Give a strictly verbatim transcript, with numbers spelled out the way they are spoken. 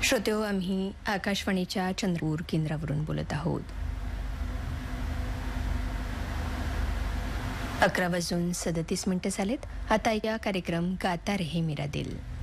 श्रोतेहो, आम्ही आकाशवाणीच्या चंद्रपूर केंद्रावरून बोलत आहोत. अकरा वाजून सदतीस मिनिटं झालेत. आता या कार्यक्रम गाता रहे मेरा दिल.